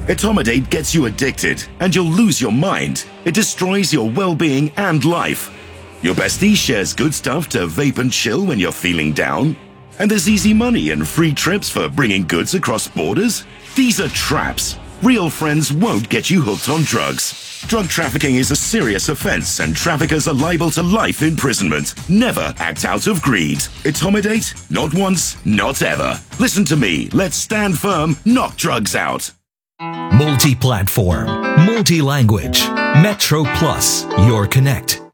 Etomidate gets you addicted, and you'll lose your mind. It destroys your well-being and life. Your bestie shares good stuff to vape and chill when you're feeling down. And there's easy money and free trips for bringing goods across borders. These are traps. Real friends won't get you hooked on drugs. Drug trafficking is a serious offense, and traffickers are liable to life imprisonment. Never act out of greed. Etomidate? Not once, not ever. Listen to me. Let's stand firm. Knock drugs out. Multi-platform, multi-language. Metro Plus, your connect.